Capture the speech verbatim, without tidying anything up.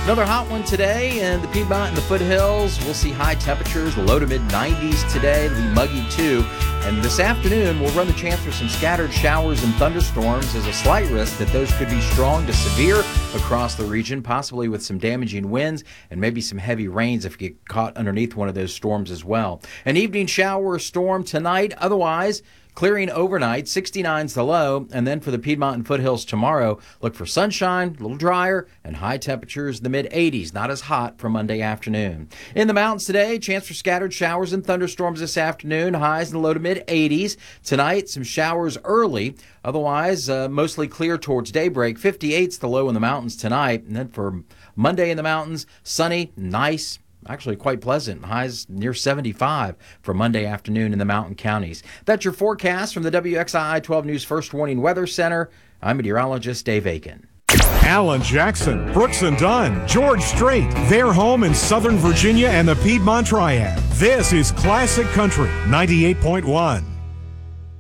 Another hot one today in the Piedmont and the foothills. We'll see high temperatures, low to mid nineties today. It'll be muggy too. And this afternoon, we'll run the chance for some scattered showers and thunderstorms. There's a slight risk that those could be strong to severe across the region, possibly with some damaging winds and maybe some heavy rains if you get caught underneath one of those storms as well. An evening shower or storm tonight. Otherwise, clearing overnight, sixty-nine's the low, and then for the Piedmont and foothills tomorrow, look for sunshine, a little drier, and high temperatures in the mid eighties, not as hot for Monday afternoon. In the mountains today, chance for scattered showers and thunderstorms this afternoon, highs in the low to mid eighties. Tonight, some showers early, otherwise uh, mostly clear towards daybreak. fifty-eight's the low in the mountains tonight, and then for Monday in the mountains, sunny, nice, actually quite pleasant. Highs near seventy-five for Monday afternoon in the mountain counties. That's your forecast from the W X I I twelve News First Warning Weather Center. I'm meteorologist Dave Aiken. Alan Jackson, Brooks and Dunn, George Strait, their home in Southern Virginia and the Piedmont Triad. This is Classic Country ninety-eight point one.